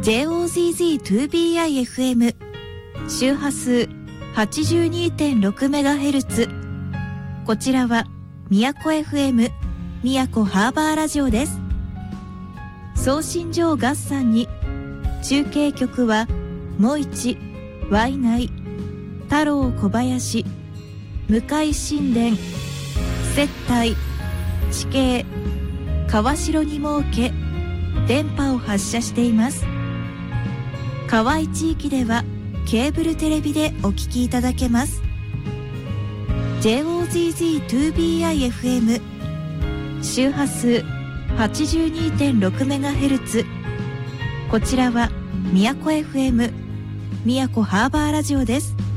JOZZ2BIFM 周波数 82.6MHz、 こちらは宮古 FM 宮古ハーバーラジオです。送信所を合算に中継局はもいち、ワイナイ、太郎小林、向井新田、接待、地形、川代に設け電波を発射しています。河合地域ではケーブルテレビでお聞きいただけます。 JOZZ2BIFM 周波数 82.6MHz、 こちらは宮古 FM 宮古ハーバーラジオです。